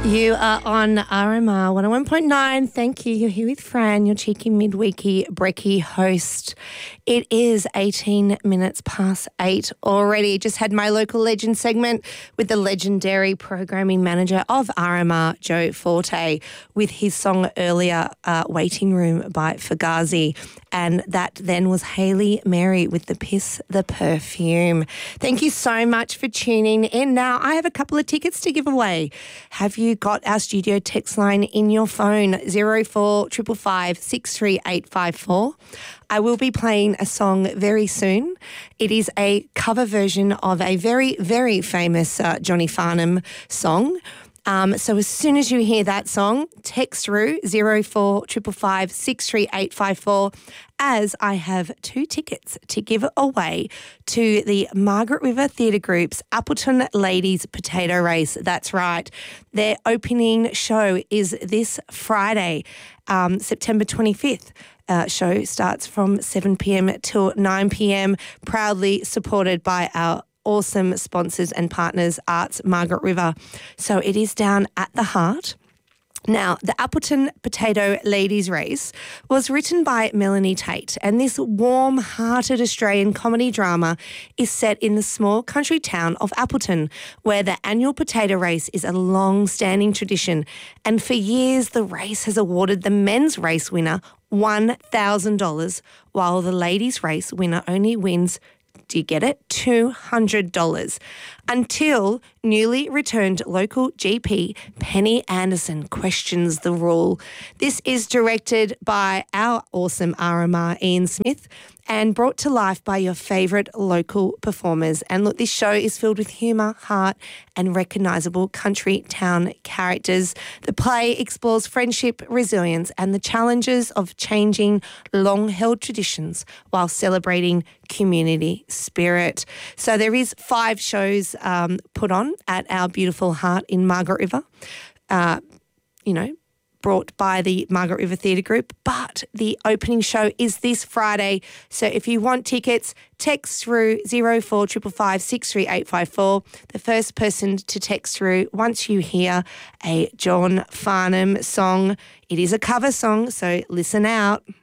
You are on RMR 101.9. Thank you. You're here with Fran, your cheeky midweeky brekkie host. It is 18 minutes past 8 already. Just had my local legend segment with the legendary programming manager of RMR, Joe Forte, with his song earlier, Waiting Room by Fugazi. And that then was Hayley Mary with The Piss, The Perfume. Thank you so much for tuning in. Now, I have a couple of tickets to give away. Have you got our studio text line in your phone? 0455 63854. I will be playing a song very soon. It is a cover version of a very, very famous Johnny Farnham song. So as soon as you hear that song, text through 0455 63854, as I have 2 tickets to give away to the Margaret River Theatre Group's Appleton Ladies Potato Race. That's right. Their opening show is this Friday, September 25th. Show starts from 7 p.m. till 9 p.m, proudly supported by our awesome sponsors and partners, Arts Margaret River. So it is down at the Heart. Now, the Appleton Potato Ladies Race was written by Melanie Tate, and this warm-hearted Australian comedy drama is set in the small country town of Appleton, where the annual potato race is a long-standing tradition. And for years, the race has awarded the men's race winner $1,000, while the ladies' race winner only wins, do you get it? $200. Until newly returned local GP Penny Anderson questions the rule. This is directed by our awesome RMR Ian Smith and brought to life by your favourite local performers. And look, this show is filled with humour, heart and recognisable country town characters. The play explores friendship, resilience and the challenges of changing long-held traditions while celebrating community spirit. So there is 5 shows put on at our beautiful Heart in Margaret River, brought by the Margaret River Theatre Group, but the opening show is this Friday. So if you want tickets, text through 0455 63854. The first person to text through once you hear a John Farnham song. It is a cover song, so listen out.